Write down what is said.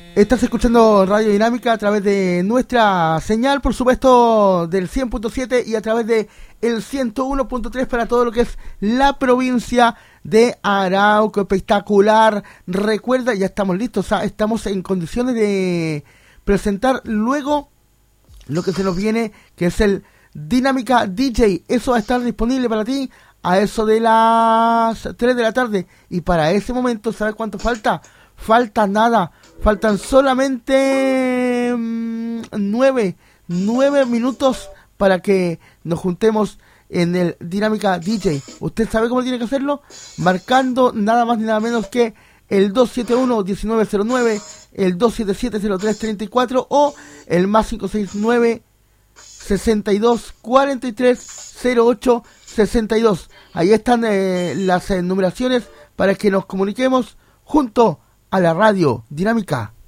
Estás escuchando Radio Dinámica a través de nuestra señal, por supuesto, del 100.7 y a través de el 101.3 para todo lo que es la provincia de Arauco. Espectacular. Recuerda, ya estamos listos, o sea, estamos en condiciones de presentar luego lo que se nos viene, que es el Dinámica DJ. Eso va a estar disponible para ti a eso de las 3 de la tarde. Y para ese momento, ¿sabes cuánto falta? Falta nada. Faltan solamente 9 minutos para que nos juntemos en el Dinámica DJ. ¿Usted sabe cómo tiene que hacerlo? Marcando nada más ni nada menos que el 271-1909, el 277-0334 o el más 569 62 43 08 62. Ahí están las numeraciones para que nos comuniquemos junto a la Radio Dinámica.